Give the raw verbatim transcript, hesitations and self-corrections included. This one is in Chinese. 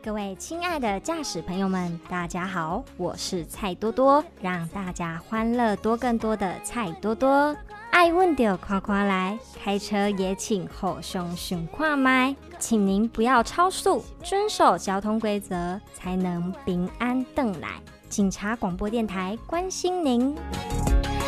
各位亲爱的驾驶朋友们，大家好，我是蔡多多，让大家欢乐多更多的蔡多多。爱问就夸夸来，开车也请后胸熊跨麦，请您不要超速，遵守交通规则，才能平安回来。警察广播电台关心您。